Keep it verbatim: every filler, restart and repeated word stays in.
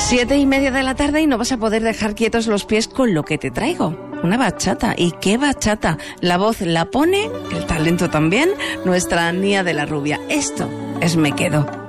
Siete y media de la tarde y no vas a poder dejar quietos los pies con lo que te traigo. Una bachata. ¿Y qué bachata? La voz la pone, el talento también, nuestra Nia de la Rubia. Esto es Me Quedo.